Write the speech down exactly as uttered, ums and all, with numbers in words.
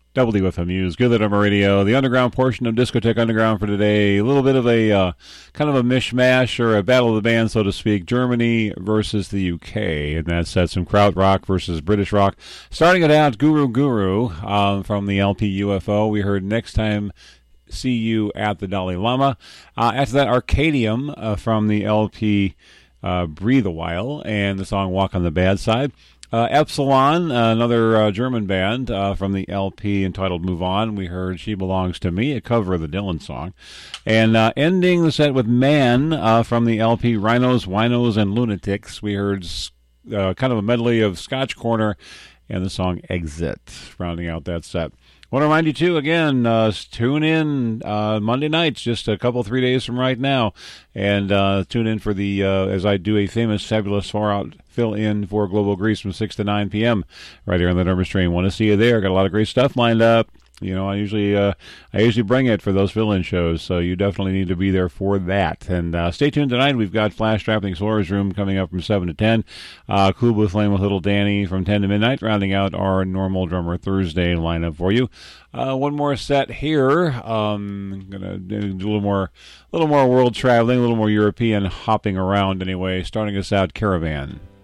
W F M U's Good Little Radio, the underground portion of Discotheque Underground for today. A little bit of a uh, kind of a mishmash or a battle of the bands, so to speak. Germany versus the U K, and that set some krautrock versus British rock. Starting it out, Guru Guru um, from the L P U F O. We heard Next Time See You at the Dalai Lama. Uh, after that, Arcadium uh, from the L P uh, Breathe a While, and the song Walk on the Bad Side. Uh, Epsilon, uh, another uh, German band uh, from the L P entitled Move On. We heard She Belongs to Me, a cover of the Dylan song. And uh, ending the set with Man uh, from the L P Rhinos, Winos, and Lunatics. We heard uh, kind of a medley of Scotch Corner and the song Exit, rounding out that set. I want to remind you, too, again, uh, tune in uh, Monday nights, just a couple, three days from right now, and uh, tune in for the, uh, as I do a famous, fabulous far-out fill-in for Global Grease from six to nine p.m. right here on the Nervous Stream. Want to see you there. Got a lot of great stuff lined up. You know, I usually uh, I usually bring it for those fill-in shows, so you definitely need to be there for that. And uh, stay tuned tonight. We've got Flash Trapping Explorer's Room coming up from seven to ten. Uh, Cool Blue Flame with Little Danny from ten to midnight, rounding out our normal Drummer Thursday lineup for you. Uh, one more set here. Um, gonna do a little more, a little more world traveling, a little more European hopping around anyway. Starting us out, Caravan.